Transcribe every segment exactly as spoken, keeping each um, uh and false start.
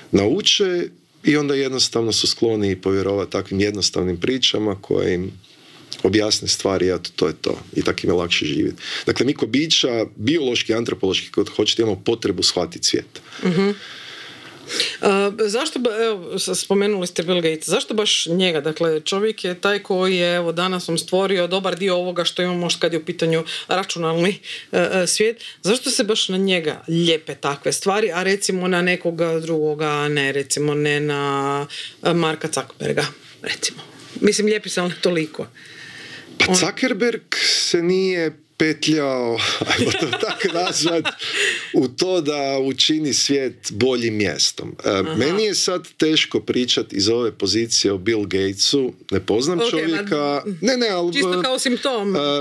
nauče i onda jednostavno su skloni povjerovati takvim jednostavnim pričama koje im objasne stvari, a to je to. I tako im je lakše živjeti. Dakle, mi ko bića, biološki, antropološki, kod hoćete, imamo potrebu shvatiti svijet. Uh-huh. Uh, zašto, evo, spomenuli ste Bill Gates, zašto baš njega? Dakle, čovjek je taj koji je, evo, danas vam stvorio dobar dio ovoga što imamo kad je u pitanju računalni uh, svijet. Zašto se baš na njega lijepe takve stvari, a recimo na nekoga drugoga, ne, recimo ne na Marka Zuckerberga, recimo. Mislim, lijepi se, ali toliko. Pa On... Zuckerberg se nije petljao, ajmo to tako nazvat, u to da učini svijet boljim mjestom. Aha. Meni je sad teško pričati iz ove pozicije o Bill Gatesu, ne poznam okay, čovjeka. Ma, ne, ne, ali... Čisto kao simptom. A,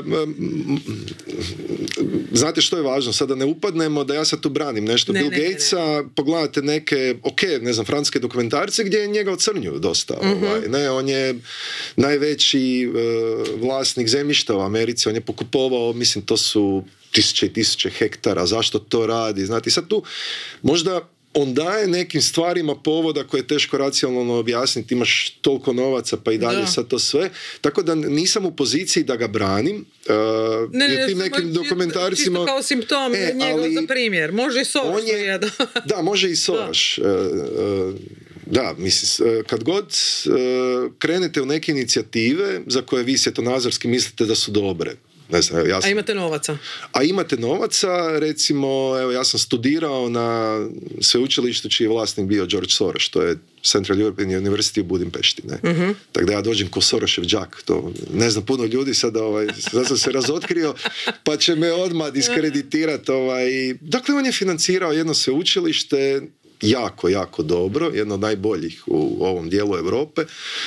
znate što je važno? Sada ne upadnemo da ja sad tu branim nešto ne, Bill ne, Gatesa, ne, ne. Pogledajte neke, ok, ne znam, francuske dokumentarce gdje njega ocrnjuju dosta. Uh-huh. Ovaj, ne, on je najveći uh, vlasnik zemljišta u Americi, on je pokupovao, mislim, to su tisuće i tisuće hektara, zašto to radi, znate, i sad tu možda on daje nekim stvarima povoda koje je teško racionalno objasniti, imaš toliko novaca pa i dalje da. Sad to sve, tako da nisam u poziciji da ga branim, uh, ne, jer tim nekim dokumentarcima... Čisto kao simptom e, njegov za primjer, može i Soros. Je, da. da, može i Soros. Da. Uh, uh, Da, mislim, kad god uh, krenete u neke inicijative za koje vi svjetonazorski mislite da su dobre, ne znam, evo, ja sam, a imate novaca? A imate novaca, recimo, evo, ja sam studirao na sveučilištu čiji je vlasnik bio George Soros, to je Central European University u Budimpešti, ne? Uh-huh. Tako da ja dođem ko Soroshev đak, to ne znam puno ljudi, sada ovaj, sad sam se razotkrio, pa će me odmah diskreditirati. Ovaj. Dakle, on je financirao jedno sveučilište jako, jako dobro, jedno od najboljih u ovom dijelu Europe,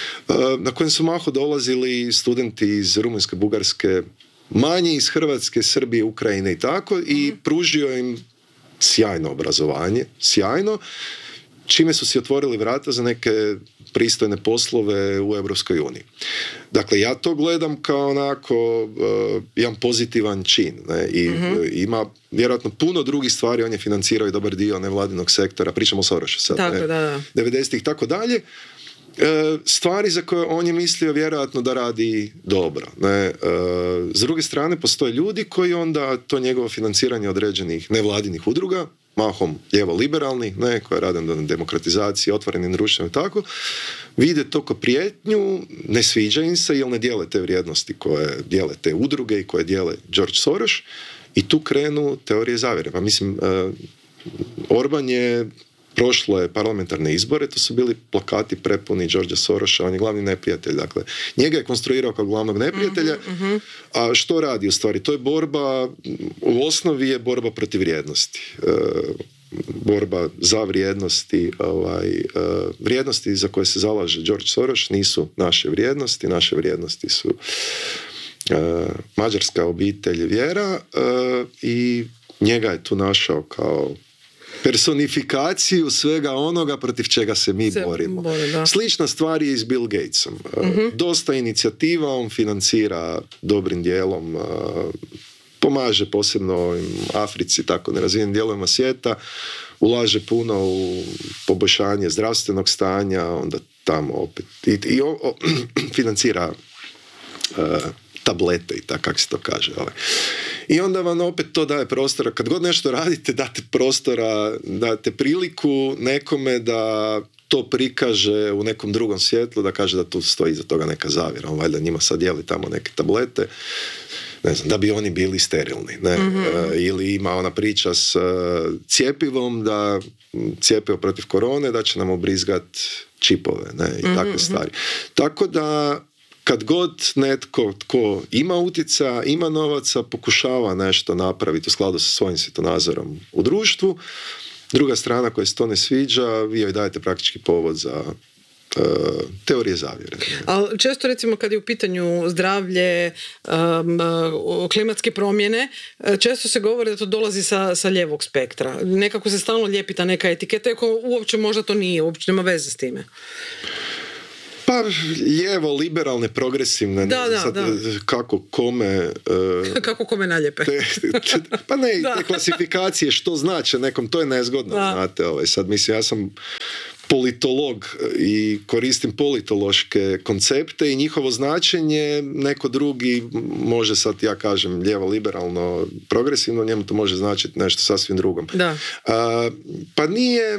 na kojem su maho dolazili studenti iz Rumunjske, Bugarske, manje iz Hrvatske, Srbije, Ukrajine i tako, mm. i pružio im sjajno obrazovanje, sjajno, čime su si otvorili vrata za neke pristojne poslove u Europskoj uniji. Dakle, ja to gledam kao onako uh, jedan pozitivan čin, ne? I mm-hmm. uh, ima vjerojatno puno drugih stvari, on je financirao i dobar dio nevladinog sektora, pričamo o Sorošu sad, tako, ne? Da, da. devedesetih i tako dalje. Stvari za koje on je mislio vjerojatno da radi dobro. Ne? S druge strane, postoje ljudi koji onda to njegovo financiranje određenih nevladinih udruga, mahom lijevo-liberalnih, ne, koje rade na demokratizaciji, otvorenim društvom i tako, vide to kao prijetnju, ne sviđa im se jer ne dijele te vrijednosti koje dijele te udruge i koje dijele George Soros, i tu krenu teorije zavjere. Pa mislim, Orban je prošle parlamentarne izbore, to su bili plakati prepuni Georgea Sorosa, on je glavni neprijatelj, dakle, njega je konstruirao kao glavnog neprijatelja, uh-huh. a što radi u stvari? To je borba, u osnovi je borba protiv vrijednosti. E, borba za vrijednosti, ovaj, e, vrijednosti za koje se zalaže George Soros nisu naše vrijednosti, naše vrijednosti su e, mađarska obitelj, vjera, e, i njega je tu našao kao personifikaciju svega onoga protiv čega se mi se borimo. Bore, Slična stvar je i s Bill Gatesom. Uh-huh. Dosta inicijativa, on financira dobrim dijelom, pomaže posebno Africi, tako nerazvijenim dijelovima svijeta, ulaže puno u poboljšanje zdravstvenog stanja, onda tamo opet i, i o, o, financira uh, tablete i tako, kako se to kaže. Ovaj. I onda vam opet to daje prostora, kad god nešto radite, date prostora, date priliku nekome da to prikaže u nekom drugom svjetlu, da kaže da tu stoji iza toga neka zavjera. On valjda njima sad dijeli tamo neke tablete, ne znam, da bi oni bili sterilni. Ne? Mm-hmm. E, ili ima ona priča s uh, cjepivom, da cjepivo protiv korone, da će nam obrizgat čipove, ne? I mm-hmm. takve stvari. Tako da kad god netko tko ima utjecaja, ima novaca, pokušava nešto napraviti u skladu sa svojim svjetonazorom u društvu, druga strana koja se to ne sviđa, vi joj dajete praktički povod za uh, teorije zavjere. Ali često, recimo, kad je u pitanju zdravlje, um, klimatske promjene, često se govori da to dolazi sa, sa lijevog spektra. Nekako se stalno lijepi ta neka etiketa, iako uopće možda to nije, uopće nema veze s time. Pa, lijevo, liberalne, progresivne, da, ne znam sad, da. kako kome... Uh, kako kome naljepe. Te, te, pa ne, te klasifikacije što znači nekom, to je nezgodno, da. Znate, ovaj, sad mislim, ja sam politolog i koristim politološke koncepte i njihovo značenje neko drugi može, sad ja kažem lijevo liberalno progresivno, njemu to može značiti nešto sasvim drugom. Da. A, pa nije,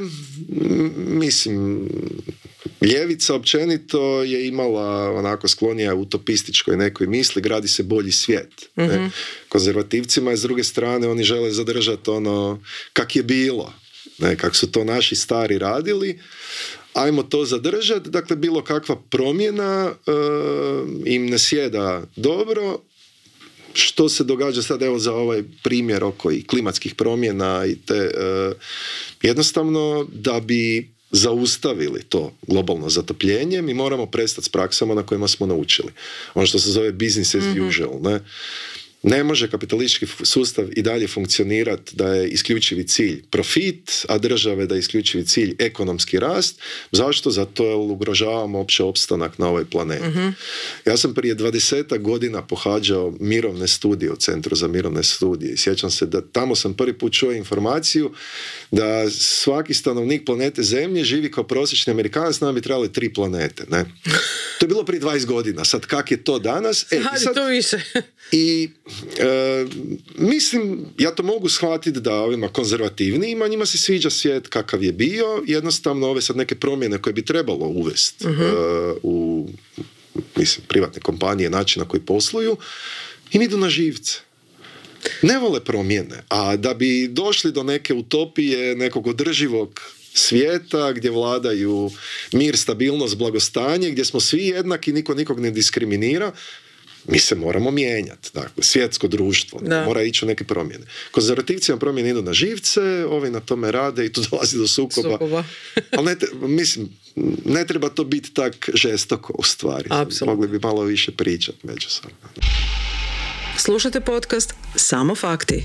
mislim, ljevica općenito je imala onako sklonija utopističkoj nekoj misli, gradi se bolji svijet. Mm-hmm. Ne? Konzervativcima je s druge strane, oni žele zadržati ono kak je bilo. Ne, kako su to naši stari radili, ajmo to zadržati, dakle bilo kakva promjena e, im ne sjeda dobro. Što se događa sad evo za ovaj primjer oko i klimatskih promjena i te e, jednostavno da bi zaustavili to globalno zatopljenje, mi moramo prestati s praksama na kojima smo naučili. Ono što se zove business as mm-hmm. usual, ne? Ne može kapitalistički sustav i dalje funkcionirati da je isključivi cilj profit, a države da je isključivi cilj ekonomski rast. Zašto? Zato jer ugrožavamo opće opstanak na ovoj planeti. Uh-huh. Ja sam prije dvadesetak godina pohađao mirovne studije u Centru za mirovne studije i sjećam se da tamo sam prvi put čuo informaciju da svaki stanovnik planete Zemlje živi kao prosječni Amerikanac, nam bi trebali tri planete. Ne? To je bilo prije dvadeset godina. Sad kak je to danas? E, Hadi sad, to više. I e, mislim, ja to mogu shvatiti da ovima konzervativnijima njima se sviđa svijet kakav je bio, jednostavno ove sad neke promjene koje bi trebalo uvesti uh-huh. e, u mislim, privatne kompanije, način na koji posluju, im idu na živce. Ne vole promjene, a da bi došli do neke utopije, nekog održivog svijeta gdje vladaju mir, stabilnost, blagostanje, gdje smo svi jednaki, niko nikog ne diskriminira, mi se moramo mijenjati. Dakle, svjetsko društvo da. Mora ići u neke promjene. Konzervativcima promjene idu na živce, ovi na tome rade i tu dolazi do sukoba. sukoba. Ali ne, mislim, ne treba to biti tak žestoko u stvari. Absolutno. Mogli bi malo više pričati međusobno. Slušajte podcast Samo fakti.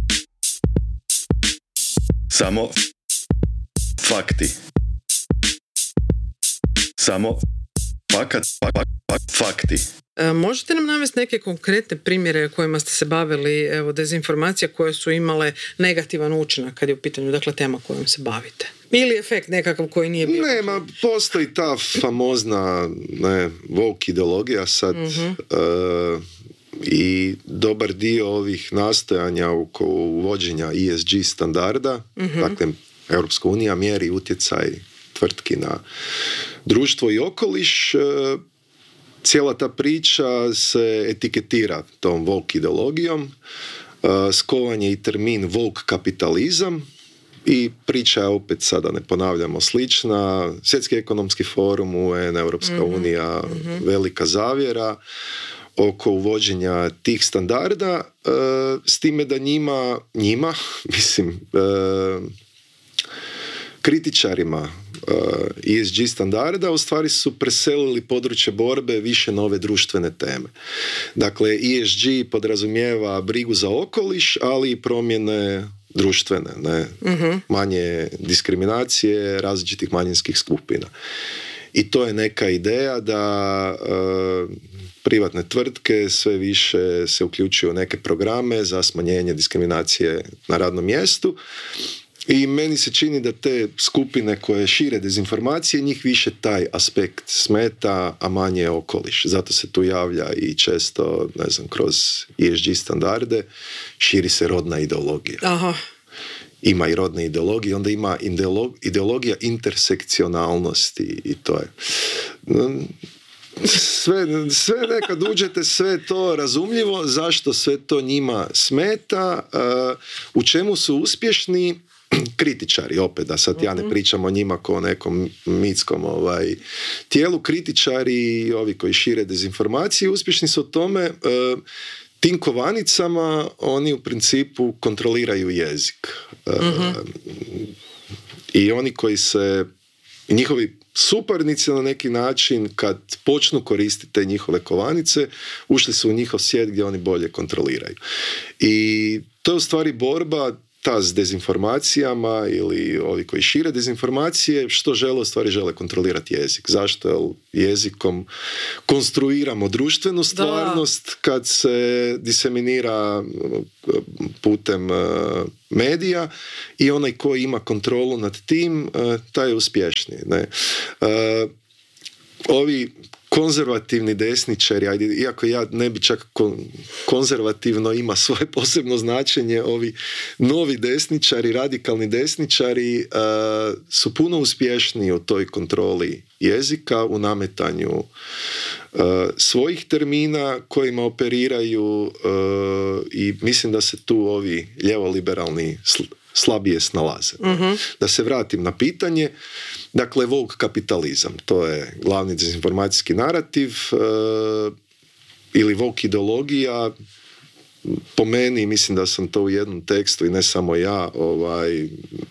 Samo fakti. Samo fakat, fak, fak, fakti. E, možete nam navesti neke konkretne primjere kojima ste se bavili, evo, dezinformacija koje su imale negativan učinak kad je u pitanju, dakle, tema kojom se bavite? Ili efekt nekakav koji nije bio? Nema, postoji ta famozna ne, woke ideologija sad mm-hmm. e, i dobar dio ovih nastojanja oko uvođenja E S G standarda, mm-hmm. dakle, Europska unija mjeri utjecaj tvrtki na društvo i okoliš, e, cijela ta priča se etiketira tom woke ideologijom, uh, skovan je i termin woke kapitalizam i priča je opet, sada ne ponavljamo, slična. Svjetski ekonomski forum, U N, Europska mm-hmm. unija, mm-hmm. velika zavjera oko uvođenja tih standarda, uh, s time da njima, njima mislim, uh, kritičarima E S G standarda u stvari su preselili područje borbe više na ove društvene teme. Dakle, E S G podrazumijeva brigu za okoliš, ali i promjene društvene, ne? Mm-hmm. Manje diskriminacije različitih manjinskih skupina. I to je neka ideja da e, privatne tvrtke sve više se uključuju u neke programe za smanjenje diskriminacije na radnom mjestu. I meni se čini da te skupine koje šire dezinformacije, njih više taj aspekt smeta, a manje okoliš. Zato se tu javlja i često, ne znam, kroz E S G standarde širi se rodna ideologija. Aha. Ima i rodne ideologije, onda ima ideologija intersekcionalnosti i to je... Sve, sve nekad uđete, sve to razumljivo, zašto sve to njima smeta, uh, u čemu su uspješni kritičari, opet da sad ja ne pričam o njima kao o nekom mitskom ovaj, tijelu, kritičari i ovi koji šire dezinformacije uspješni su o tome, uh, tim kovanicama oni u principu kontroliraju jezik. Uh, uh-huh. I oni koji se, njihovi suparnici na neki način, kad počnu koristiti te njihove kovanice, ušli su u njihov svijet gdje oni bolje kontroliraju. I to je u stvari borba ta s dezinformacijama ili ovi koji šire dezinformacije, što žele, u stvari žele kontrolirati jezik. Zašto? Jer jezikom konstruiramo društvenu stvarnost da. Kad se diseminira putem medija i onaj koji ima kontrolu nad tim, taj je uspješniji. Ne? Ovi konzervativni desničari, ajde, iako ja ne bi čak kon, konzervativno ima svoje posebno značenje, ovi novi desničari, radikalni desničari uh, su puno uspješniji u toj kontroli jezika, u nametanju uh, svojih termina kojima operiraju uh, i mislim da se tu ovi ljevoliberalni sl- slabije snalaze. Uh-huh. Da se vratim na pitanje, dakle, woke kapitalizam, to je glavni dezinformacijski narativ, e, ili woke ideologija, po meni, mislim da sam to u jednom tekstu i ne samo ja, ovaj,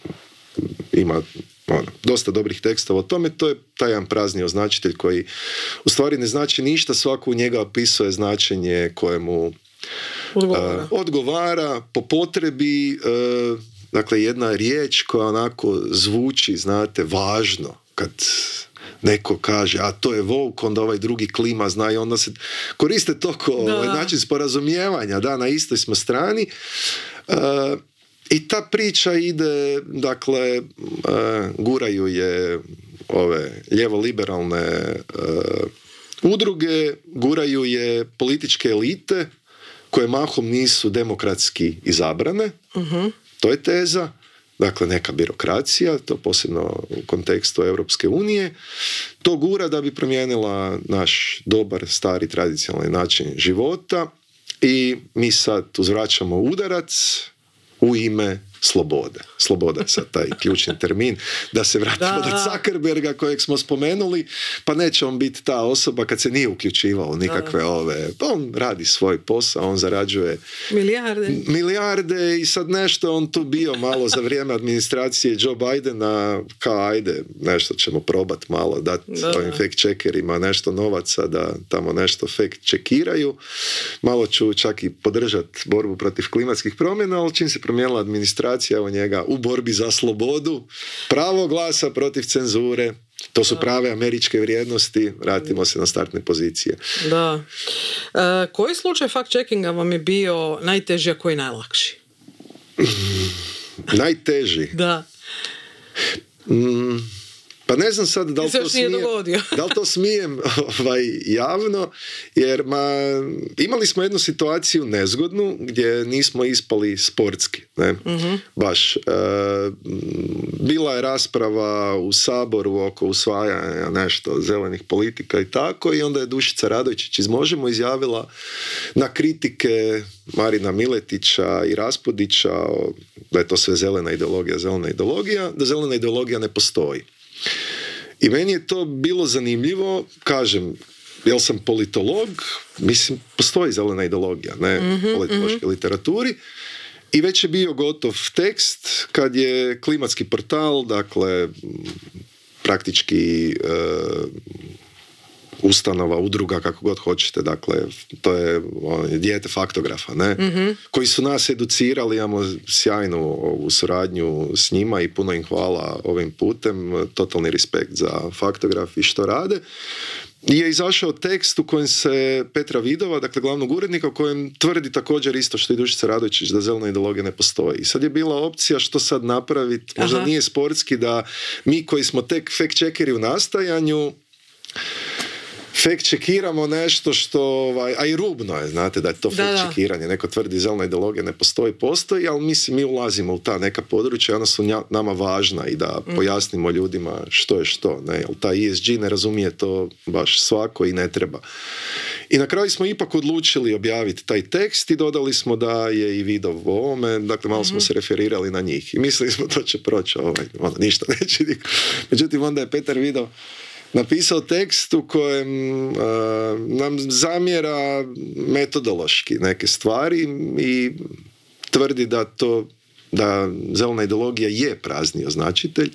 ima ono, dosta dobrih tekstova o tome, to je taj jedan prazni označitelj koji u stvari ne znači ništa, svako u njega opisuje značenje kojemu odgovara, uh, odgovara po potrebi. uh, Dakle, jedna riječ koja onako zvuči, znate, važno, kad neko kaže, a to je woke, onda ovaj drugi klima zna i onda se koriste to kao ovaj način sporazumijevanja, da, na istoj smo strani. Uh, I ta priča ide, dakle, uh, guraju je ove ljevoliberalne uh, udruge, guraju je političke elite koje mahom nisu demokratski izabrane. Uh-huh. To je teza, dakle neka birokracija, to posebno u kontekstu Europske unije, to gura da bi promijenila naš dobar, stari, tradicionalni način života i mi sad uzvraćamo udarac u ime slobode. Sloboda je sad taj ključni termin. Da se vratimo da. do Zuckerberga kojeg smo spomenuli, pa neće on biti ta osoba kad se nije uključivao u nikakve da. ove... Pa on radi svoj posao, on zarađuje milijarde. milijarde i sad nešto on tu bio malo za vrijeme administracije Joe Bidena, kao ajde, nešto ćemo probat malo dati ovim fact checkerima nešto novaca da tamo nešto fact checkiraju. Malo ću čak i podržati borbu protiv klimatskih promjena, ali čim se promijenila administracija evo njega u borbi za slobodu, pravo glasa protiv cenzure, to su prave američke vrijednosti, vratimo se na startne pozicije. Da. E, koji slučaj fact-checkinga vam je bio najteži, a koji najlakši? Najteži? Da. Mm, pa ne znam sad da li to smijem, da li to smijem ovaj, javno, jer ma, imali smo jednu situaciju nezgodnu gdje nismo ispali sportski. Ne? Uh-huh. Baš. E, bila je rasprava u Saboru oko usvajanja nešto zelenih politika i tako, i onda je Dušica Radojčić iz Možemo izjavila na kritike Marina Miletića i Raspudića da je to sve zelena ideologija, zelena ideologija, da zelena ideologija ne postoji. I meni je to bilo zanimljivo, kažem, jel sam politolog, mislim, postoji zelena ideologija, ne, mm-hmm, politološke mm-hmm. literaturi, i već je bio gotov tekst kad je klimatski portal, dakle, praktički uh, ustanova, udruga, kako god hoćete, dakle, to je on, dijete faktografa, ne? Mm-hmm. Koji su nas educirali, imamo sjajnu ovu suradnju s njima i puno im hvala ovim putem, totalni respekt za faktograf i što rade. I je izašao tekst u kojem se Petra Vidova, dakle glavnog urednika, u kojem tvrdi također isto što i Dušica Radojčić, da zelena ideologija ne postoji. I sad je bila opcija što sad napraviti, možda Aha. nije sportski, da mi koji smo tek fact checkeri u nastajanju fact checkiramo nešto što, ovaj, a i rubno je, znate, da je to fact checkiranje. Neko tvrdi zelena ideologija ne postoji, postoji, ali mislim, mi ulazimo u ta neka područja, ona su nama važna i da mm. pojasnimo ljudima što je što. Ne? Jer taj E S G ne razumije to baš svako i ne treba. I na kraju smo ipak odlučili objaviti taj tekst i dodali smo da je i Vidov u ovome, dakle malo mm-hmm. smo se referirali na njih. I mislili smo to će proći, ovaj, ono, ništa neće niko. Međutim, onda je Petar Vidov napisao tekst u kojem uh, nam zamjera metodološki neke stvari i tvrdi da to, da zelena ideologija je prazni označitelj.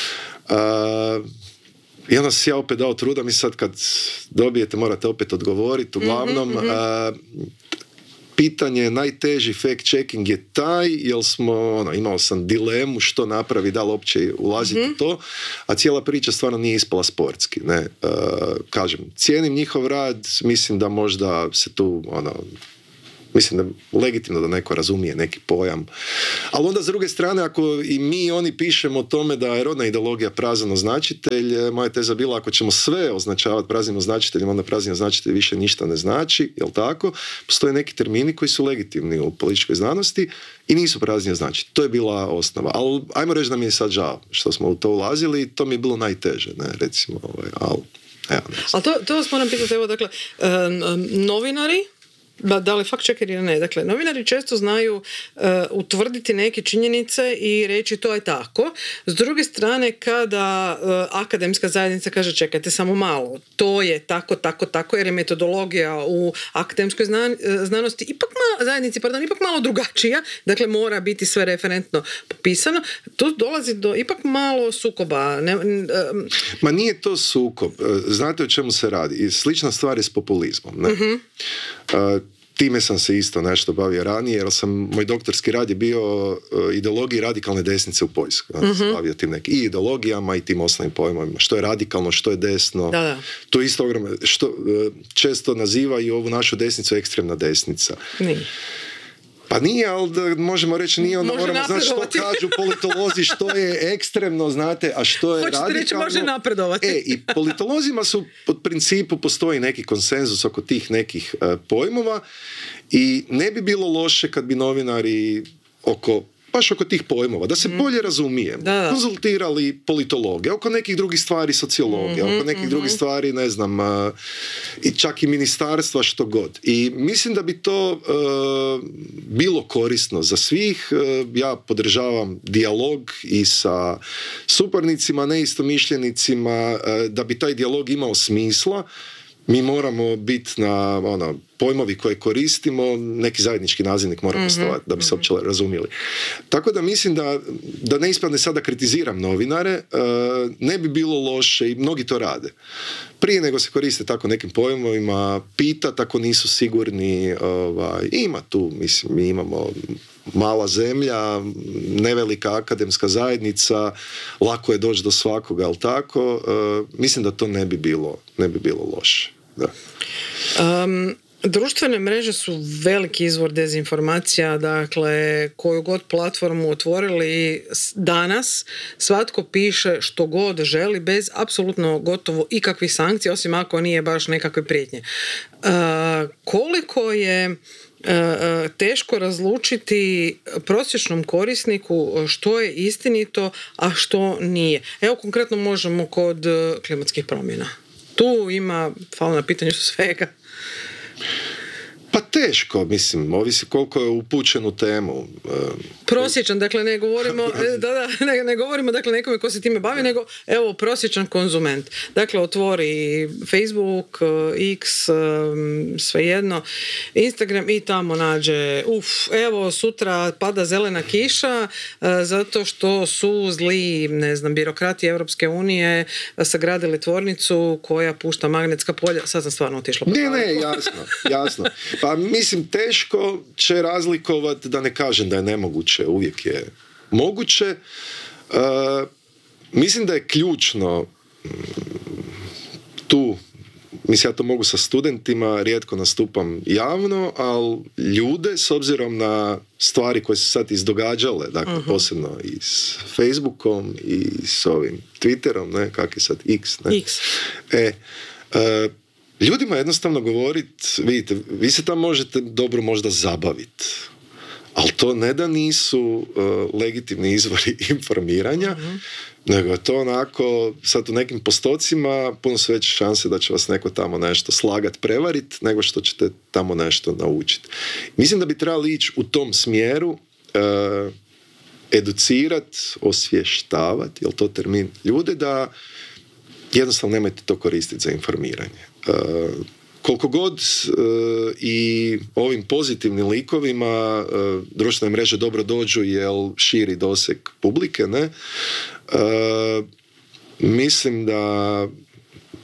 Uh, I onda si ja opet dao truda, mi sad kad dobijete morate opet odgovoriti, uglavnom mm-hmm. uh, pitanje, najteži fact checking je taj, jer smo, ono, imao sam dilemu što napravi, da li uopće ulaziti mm-hmm. u to, a cijela priča stvarno nije ispala sportski, ne. Uh, kažem, cijenim njihov rad, mislim da možda se tu, ono, mislim da je legitimno da neko razumije neki pojam. Ali onda s druge strane, ako i mi i oni pišemo o tome da je rodna ideologija prazan označitelj, moja teza bila, ako ćemo sve označavati praznim označiteljem, onda prazni označitelj više ništa ne znači, jel tako? Postoje neki termini koji su legitimni u političkoj znanosti i nisu prazni označitelji. To je bila osnova. Ali ajmo reći da mi je sad žao što smo u to ulazili, to mi je bilo najteže, ne, recimo, ovaj, ali evo, ne znam. Ali to, to vas moram pitati, evo, dakle, novinari, Da, da li fact checker ili ne. Dakle, novinari često znaju uh, utvrditi neke činjenice i reći to je tako. S druge strane, kada uh, akademska zajednica kaže čekajte samo malo, to je tako, tako, tako, jer je metodologija u akademskoj znan- znanosti ipak malo, zajednici, pardon, ipak malo drugačija, dakle mora biti sve referentno popisano, tu dolazi do ipak malo sukoba. Ne, uh, Ma nije to sukob. Znate o čemu se radi? I slična stvar je s populizmom. Ne? Uh-huh. Uh, time sam se isto nešto bavio ranije, jer sam, moj doktorski rad je bio uh, ideologiji radikalne desnice u Poljskoj. Ja sam se bavio tim nekim i ideologijama i tim osnovnim pojmovima. Što je radikalno, što je desno. Da, da. To je isto ogromno. Što uh, često nazivaju ovu našu desnicu ekstremna desnica. Nije. Pa nije, ali da možemo reći nije, onda može moramo znati što kažu politolozi, što je ekstremno, znate, a što je Hoćete radikalno. reći može napredovati. E, i politolozima su, pod principu, postoji neki konsenzus oko tih nekih uh, pojmova i ne bi bilo loše kad bi novinari oko baš oko tih pojmova, da se mm. bolje razumijemo. Da, da. Konzultirali politologe, oko nekih drugih stvari sociologe, mm-hmm, oko nekih mm-hmm. drugih stvari, ne znam, uh, i čak i ministarstva, što god. I mislim da bi to uh, bilo korisno za svih. Uh, ja podržavam dijalog i sa suparnicima, neistomišljenicima, uh, da bi taj dijalog imao smisla. Mi moramo biti na ono, pojmovi koje koristimo, neki zajednički nazivnik mora postojati mm-hmm, da bi se uopće razumjeli. Tako da mislim da, da ne ispadne sada kritiziram novinare, uh, ne bi bilo loše i mnogi to rade. Prije nego se koriste tako nekim pojmovima, pitat ako nisu sigurni, ovaj, ima tu, mislim, mi imamo mala zemlja, nevelika akademska zajednica, lako je doći do svakoga, ali tako, uh, mislim da to ne bi bilo, ne bi bilo loše. Da. Um, društvene mreže su veliki izvor dezinformacija, dakle koju god platformu otvorili danas, svatko piše što god želi bez apsolutno gotovo ikakvih sankcija, osim ako nije baš nekakve prijetnje. Uh, koliko je teško razlučiti prosječnom korisniku što je istinito, a što nije. Evo konkretno možemo kod klimatskih promjena. Tu ima, hvala na pitanju svega. Pa teško, mislim, ovisi koliko je upućen u temu. Prosječan, dakle ne govorimo, da, da, ne, ne govorimo dakle nekome ko se time bavi, nego evo prosječan konzument. Dakle, otvori Facebook, X, svejedno, Instagram i tamo nađe, uf, evo sutra pada zelena kiša zato što su zli, ne znam, birokrati Europske unije sagradili tvornicu koja pušta magnetska polja. Sad sam stvarno otišla. Ne, ne, jasno, jasno. Pa mislim, teško će razlikovati, da ne kažem da je nemoguće, uvijek je moguće. Uh, mislim da je ključno tu, mislim ja to mogu sa studentima, rijetko nastupam javno, ali ljude s obzirom na stvari koje su sad izdogađale, dakle uh-huh. posebno i s Facebookom i s ovim Twitterom, ne, kak je sad X, ne? X. E, uh, ljudima jednostavno govoriti, vidite, vi se tamo možete dobro možda zabaviti, ali to ne da nisu uh, legitimni izvori informiranja, uh-huh. nego je to onako, sad u nekim postocima puno su veće šanse da će vas neko tamo nešto slagat, prevarit, nego što ćete tamo nešto naučiti. Mislim da bi trebali ići u tom smjeru, uh, educirat, osvještavati, je li to termin, ljude da jednostavno nemojte to koristiti za informiranje. Uh, koliko god uh, i ovim pozitivnim likovima uh, društvene mreže dobro dođu jer širi doseg publike, ne? Uh, mislim da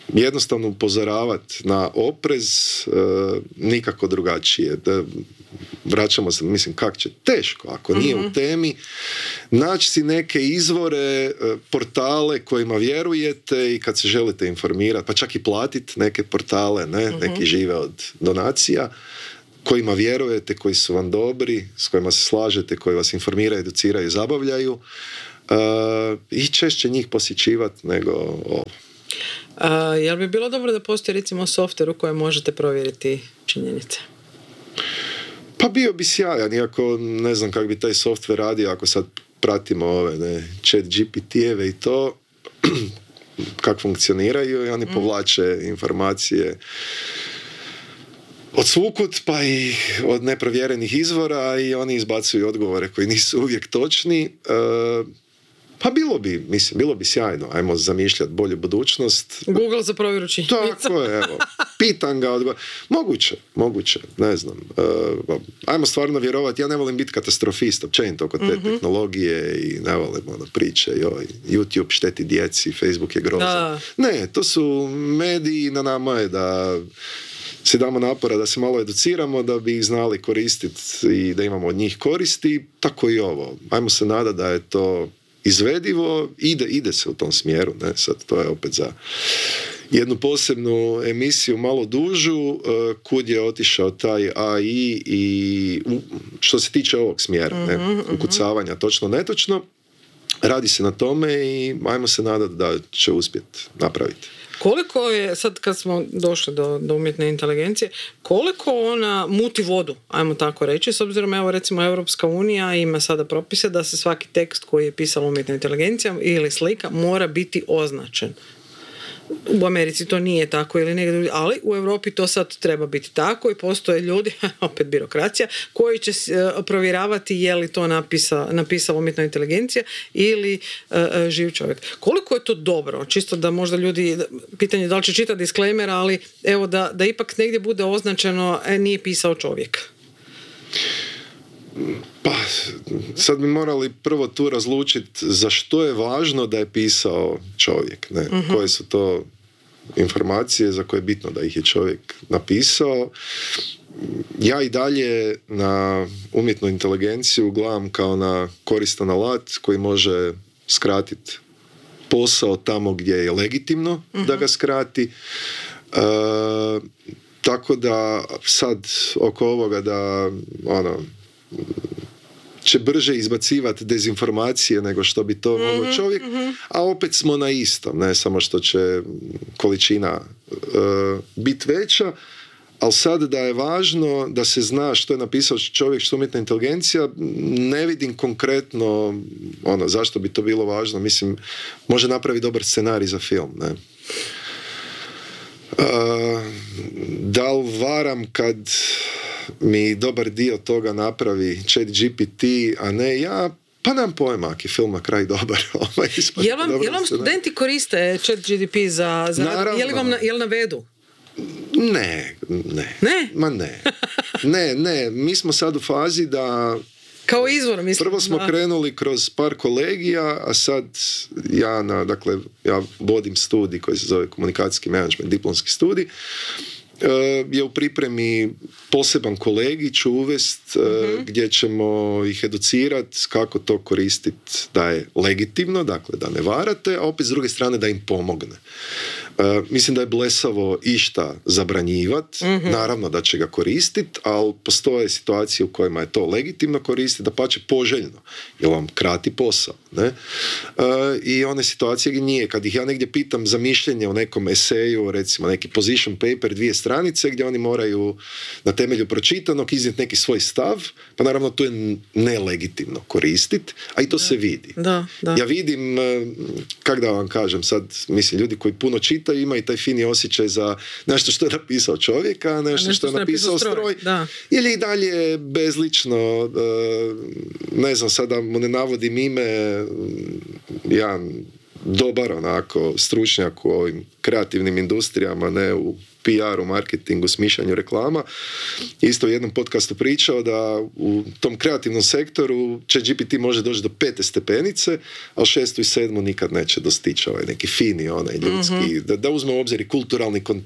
jednostavno upozoravati na oprez uh, nikako drugačije. Da vraćamo se, mislim, kak će, teško, ako nije mm-hmm. u temi, naći si neke izvore, portale kojima vjerujete i kad se želite informirati, pa čak i platiti neke portale, ne, mm-hmm. neki žive od donacija, kojima vjerujete, koji su vam dobri, s kojima se slažete, koji vas informiraju, educiraju, zabavljaju, uh, i češće njih posjećivati nego ovo. Uh, jel bi bilo dobro da postoji recimo softver u kojem možete provjeriti činjenice? Pa bio bi sjajan, iako ne znam kako bi taj softver radio, ako sad pratimo ove ne, chat G P T-eve i to, kako funkcioniraju i oni mm. povlače informacije od svukud, pa i od neprovjerenih izvora i oni izbacuju odgovore koji nisu uvijek točni. E, pa bilo bi, mislim, bilo bi sjajno. Ajmo zamišljati bolju budućnost. Google za provjeru činjenica. Tako je, evo. Pitan ga, odgovor. Moguće, moguće, ne znam. E, ajmo stvarno vjerovati. Ja ne volim biti katastrofist, općenito oko te mm-hmm. tehnologije i ne volim ono priče. Joj, YouTube šteti djeci, Facebook je grozan. Da. Ne, to su mediji, na nama je da si damo napora da se malo educiramo, da bi ih znali koristiti i da imamo od njih koristi, tako i ovo. Ajmo se nadati da je to izvedivo, ide, ide se u tom smjeru, ne, sad to je opet za jednu posebnu emisiju, malo dužu, kud je otišao taj A I i što se tiče ovog smjera, ne, mm-hmm, ukucavanja, mm-hmm. točno, netočno, radi se na tome i ajmo se nadati da će uspjeti napraviti. Koliko je, sad kad smo došli do, do umjetne inteligencije, koliko ona muti vodu, ajmo tako reći, s obzirom, evo recimo Europska unija ima sada propise da se svaki tekst koji je pisala umjetna inteligencija ili slika mora biti označen. U Americi to nije tako ili negdje drugi, ali u Europi to sad treba biti tako i postoje ljudi, opet birokracija, koji će provjeravati je li to napisa, napisala umjetna inteligencija ili uh, živ čovjek. Koliko je to dobro? Čisto da možda ljudi, pitanje da li će čitati disclaimer, ali evo da, da ipak negdje bude označeno e, nije pisao čovjek. Pa, sad bi morali prvo tu razlučiti za što je važno da je pisao čovjek, ne? Uh-huh. Koje su to informacije za koje je bitno da ih je čovjek napisao. Ja i dalje na umjetnu inteligenciju gledam kao na koristan alat koji može skratiti posao tamo gdje je legitimno uh-huh. da ga skrati. E, tako da sad oko ovoga da ono će brže izbacivati dezinformacije nego što bi to mm-hmm, mogao čovjek, mm-hmm. a opet smo na istom, ne samo što će količina uh, biti veća, ali sad da je važno da se zna što je napisao čovjek, što je umjetna inteligencija, ne vidim konkretno ono, zašto bi to bilo važno. Mislim, može napraviti dobar scenarij za film, ne? Uh, da li varam kad mi dobar dio toga napravi chat G P T, a ne ja, pa nam pojma ako je film na kraj dobar. Jel vam, jel vam studenti koriste chat G P T za, za rad? Je li vam na, jel navedu? Ne, ne. Ne? Ma ne. Ne, ne. Mi smo sad u fazi da kao izvor, mislim. Prvo smo da. krenuli kroz par kolegija, a sad ja, na, dakle, ja vodim studij koji se zove komunikacijski menadžment, diplomski studij, je u pripremi poseban kolegij ću uvest mm-hmm. gdje ćemo ih educirati kako to koristiti da je legitimno, dakle da ne varate, a opet s druge strane da im pomogne. Uh, mislim da je blesavo išta zabranjivati, mm-hmm. naravno da će ga koristiti, ali postoje situacije u kojima je to legitimno koristiti, da pače poželjno, jer vam krati posao. Ne? Uh, I one situacije gdje nije. Kad ih ja negdje pitam za mišljenje o nekom eseju, recimo neki position paper, dvije stranice, gdje oni moraju na temelju pročitanog iznijeti neki svoj stav, pa naravno to je nelegitimno koristiti, a i to da. se vidi. Da, da. Ja vidim, kak da vam kažem, sad, mislim, ljudi koji puno čitaju imaju taj fini osjećaj za nešto što je napisao čovjek, a nešto, nešto što je napisao stroj. stroj. Da. Ili i dalje bezlično, ne znam, sada mu ne navodim ime, jedan dobar onako stručnjak u ovim kreativnim industrijama, ne u P R-u, marketingu, smišljanju reklama, isto u jednom podcastu pričao da u tom kreativnom sektoru chat G P T može doći do pete stepenice, a šestu i sedmu nikad neće dostići ovaj neki fini, onaj ljudski, mm-hmm. da, da uzme u obzir i kulturalni kon,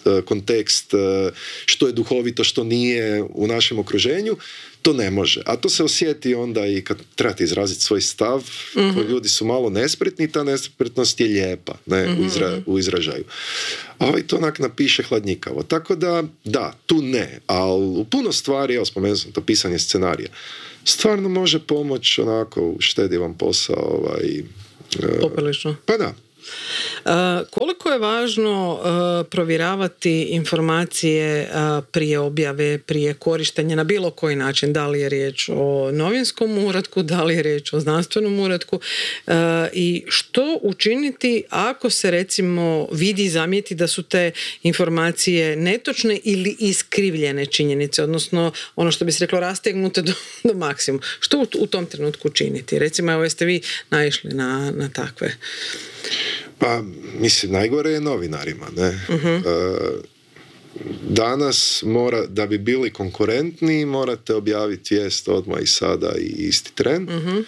kontekst, što je duhovito, što nije u našem okruženju, to ne može. A to se osjeti onda i kad trebate izraziti svoj stav, mm-hmm. ljudi su malo nespretni, ta nespretnost je lijepa, ne, mm-hmm. u, izra, u izražaju. A ovaj to onak napiše hladnjikavo. Tako da, da, tu ne. Ali u puno stvari, evo spomenuo sam to pisanje scenarija, stvarno može pomoći onako, štedi vam posao. Ovaj, Popelično. Pa da. Uh, koliko je važno uh, provjeravati informacije uh, prije objave, prije korištenja na bilo koji način, da li je riječ o novinskom uratku, da li je riječ o znanstvenom uratku uh, i što učiniti ako se recimo vidi i zamijeti da su te informacije netočne ili iskrivljene činjenice, odnosno ono što bi se reklo rastegnute do, do maksimuma. Što u, u tom trenutku učiniti? Recimo, evo jeste vi naišli na, na takve? Pa, mislim, najgore je novinarima, ne? Uh-huh. E, danas mora, da bi bili konkurentni, morate objaviti vijest odmah i sada i isti tren. Uh-huh.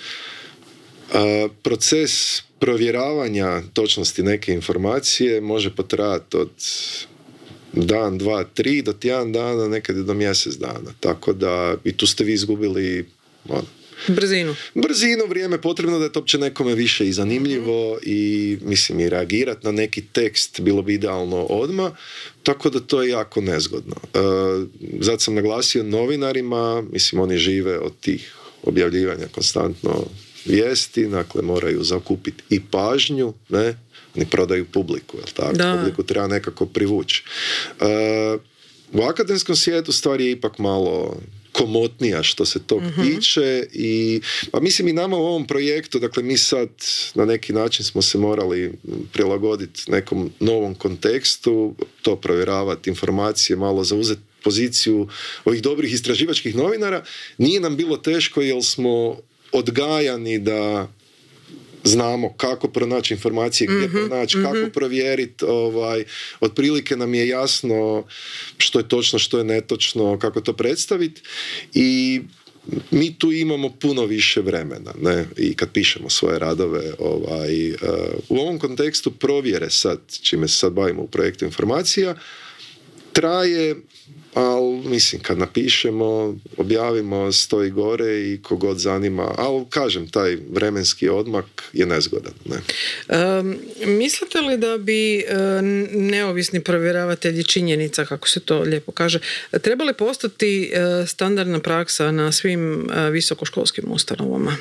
E, proces provjeravanja točnosti neke informacije može potrajati od dan, dva, tri do tjedan dana, nekad do mjesec dana. Tako da i tu ste vi izgubili ono, Brzinu. Brzinu, vrijeme potrebno da je to uopće nekome više i zanimljivo i mislim i reagirati na neki tekst bilo bi idealno odmah, tako da to je jako nezgodno. E, zato sam naglasio novinarima, mislim oni žive od tih objavljivanja konstantno vijesti, dakle moraju zakupiti i pažnju, ne, oni prodaju publiku, jel tako? Da. Publiku treba nekako privući. E, u akademskom svijetu stvar je ipak malo komotnija što se tog uh-huh. tiče i pa mislim i nama u ovom projektu, dakle mi sad na neki način smo se morali prilagoditi nekom novom kontekstu, to provjeravati informacije, malo zauzeti poziciju ovih dobrih istraživačkih novinara. Nije nam bilo teško jer smo odgajani da znamo kako pronaći informacije, gdje mm-hmm, pronaći, mm-hmm. kako provjeriti. Ovaj, otprilike nam je jasno što je točno, što je netočno, kako to predstaviti. I mi tu imamo puno više vremena, ne? I kad pišemo svoje radove. Ovaj, uh, u ovom kontekstu provjere sad, čime se sad bavimo u projektu informacija, traje, ali mislim kad napišemo, objavimo, stoji gore i kogod zanima, ali kažem, taj vremenski odmak je nezgodan. Ne? Um, mislite li da bi uh, neovisni provjeravatelji činjenica, kako se to lijepo kaže, trebali postati uh, standardna praksa na svim uh, visokoškolskim ustanovama?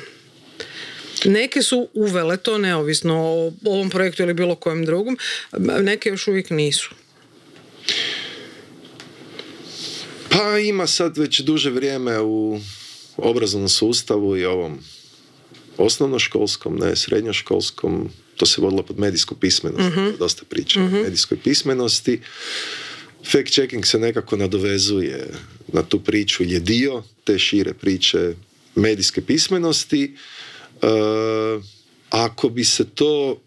Neke su uvele to neovisno o ovom projektu ili bilo kojem drugom, neke još uvijek nisu. Pa ima sad već duže vrijeme u obrazovnom sustavu i ovom osnovnoškolskom, ne, srednjoškolskom, to se vodilo pod medijsku pismenost, uh-huh. dosta priča uh-huh. o medijskoj pismenosti. Fact-checking se nekako nadovezuje na tu priču, je dio te šire priče medijske pismenosti. E, ako bi se to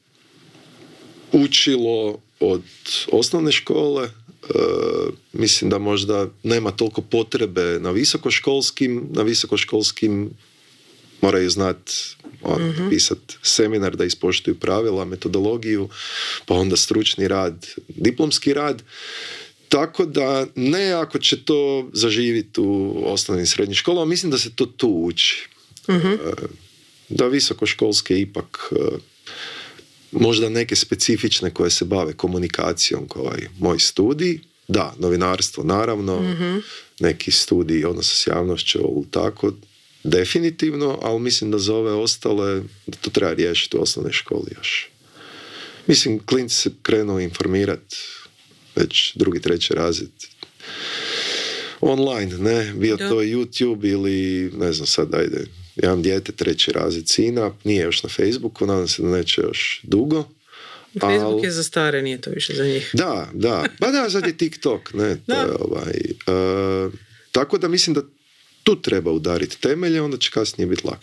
učilo od osnovne škole, Uh, mislim da možda nema toliko potrebe na visokoškolskim, na visokoškolskim moraju znati on, uh-huh. pisati seminar da ispoštuju pravila, metodologiju, pa onda stručni rad, diplomski rad. Tako da ne ako će to zaživiti u osnovnim i srednjim školama, mislim da se to tu uči. Uh-huh. Uh, da visokoškolske ipak uh, možda neke specifične koje se bave komunikacijom kao ovaj moj studij, da, novinarstvo naravno, mm-hmm. neki studij odnosa s javnošću, tako, definitivno, ali mislim da za ove ostale da to treba riješiti u osnovnoj školi još. Mislim, klinci se krenuo informirati već drugi, treći razred online, ne, bio to YouTube ili ne znam sad, ajde, ja imam dijete, treći razred sina, nije još na Facebooku, nadam se da neće još dugo. Facebook al... je za stare, nije to više za njih. Da, da, pa da, sad je TikTok, ne, to je ovaj, uh, tako da mislim da tu treba udariti temelje, onda će kasnije biti lakše.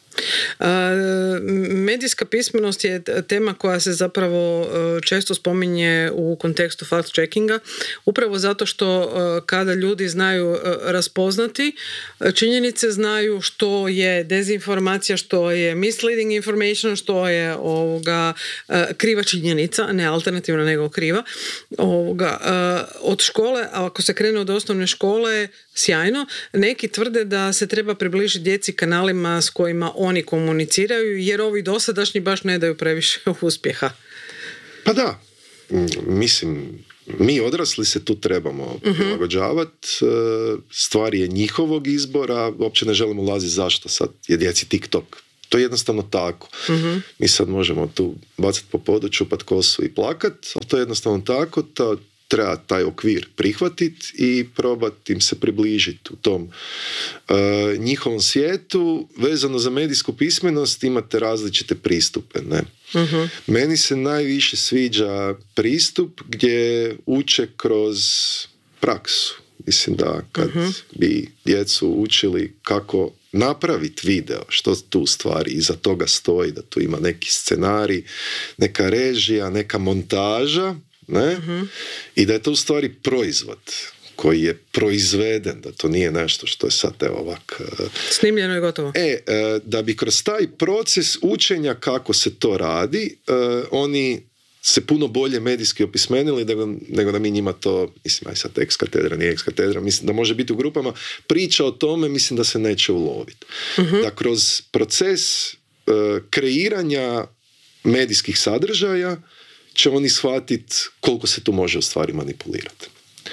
Medijska pismenost je tema koja se zapravo često spominje u kontekstu fact-checkinga, upravo zato što kada ljudi znaju raspoznati činjenice, znaju što je dezinformacija, što je misleading information, što je ovoga, kriva činjenica, ne alternativna nego kriva. Ovoga, od škole, ako se krene od osnovne škole, sjajno. Neki tvrde da se treba približiti djeci kanalima s kojima oni komuniciraju, jer ovi dosadašnji baš ne daju previše uspjeha. Pa da, mislim, mi odrasli se tu trebamo prilagođavati. Stvar je njihovog izbora, uopće ne želimo ulaziti zašto sad je djeci TikTok. To je jednostavno tako. Uh-huh. Mi sad možemo tu bacati po podu, čupat kosu i plakat, ali to je jednostavno tako, to treba taj okvir prihvatiti i probati im se približiti u tom uh, njihovom svijetu. Vezano za medijsku pismenost imate različite pristupe. Ne? Uh-huh. Meni se najviše sviđa pristup gdje uče kroz praksu. Mislim da kad uh-huh. bi djecu učili kako napraviti video, što tu stvari iza toga stoji, da tu ima neki scenarij, neka režija, neka montaža, ne? Uh-huh. I da je to u stvari proizvod koji je proizveden, da to nije nešto što je sad evo ovak snimljeno i gotovo. E, da bi kroz taj proces učenja kako se to radi, oni se puno bolje medijski opismenili nego, nego da mi njima to, mislim, aj sad ex katedra, nije ex katedra, mislim da može biti u grupama, priča o tome, mislim da se neće uloviti. Uh-huh. Da kroz proces uh, kreiranja medijskih sadržaja će oni shvatiti koliko se tu može u stvari manipulirati.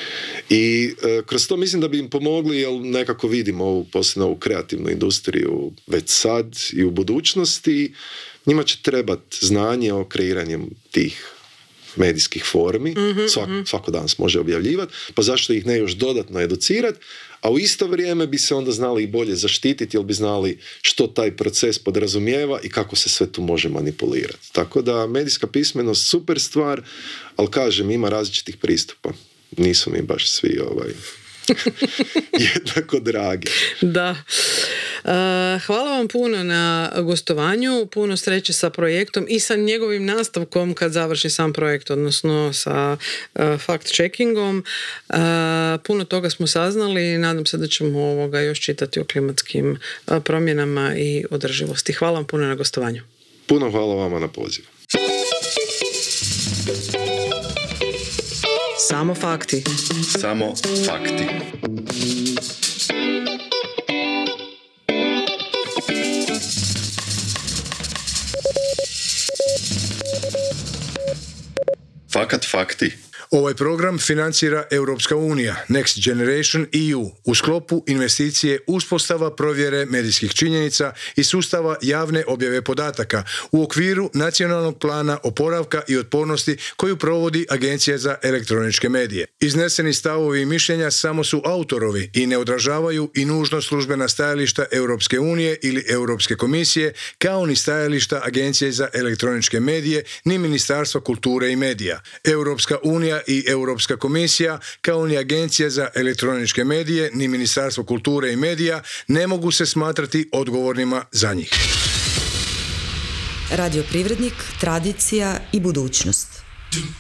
I uh, kroz to mislim da bi im pomogli, jer nekako vidimo ovu posljedno ovu kreativnu industriju već sad i u budućnosti. Njima će trebati znanje o kreiranju tih medijskih formi, mm-hmm, Svak, mm-hmm. svako danas može objavljivati, pa zašto ih ne još dodatno educirati, a u isto vrijeme bi se onda znali i bolje zaštititi, jer bi znali što taj proces podrazumijeva i kako se sve tu može manipulirati. Tako da medijska pismenost super stvar, ali kažem, ima različitih pristupa. Nisu mi baš svi ovaj... jednako dragi. Da. Uh, hvala vam puno na gostovanju, puno sreće sa projektom i sa njegovim nastavkom kad završi sam projekt, odnosno sa uh, fact-checkingom. Uh, puno toga smo saznali i nadam se da ćemo ovoga još čitati o klimatskim uh, promjenama i održivosti. Hvala vam puno na gostovanju. Puno hvala vama na pozivu. Samo fakti. Samo fakti. Fakat fakti. Ovaj program financira Europska unija, Next Generation E U, u sklopu investicije uspostava provjere medijskih činjenica i sustava javne objave podataka u okviru nacionalnog plana oporavka i otpornosti koju provodi Agencija za elektroničke medije. Izneseni stavovi i mišljenja samo su autorovi i ne odražavaju i nužno službena stajališta Europske unije ili Europske komisije, kao ni stajališta Agencije za elektroničke medije, ni Ministarstva kulture i medija. Europska unija i Europska komisija, kao ni Agencija za elektroničke medije, ni Ministarstvo kulture i medija ne mogu se smatrati odgovornima za njih. Radio Privrednik, tradicija i budućnost.